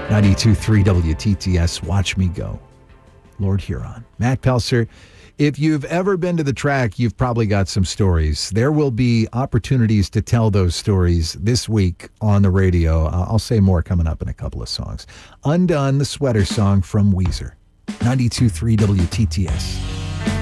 92.3 WTTS, Watch Me Go. Lord Huron. Matt Pelser, if you've ever been to the track, you've probably got some stories. There will be opportunities to tell those stories this week on the radio. I'll say more coming up in a couple of songs. Undone, the Sweater song from Weezer. 92.3 WTTS.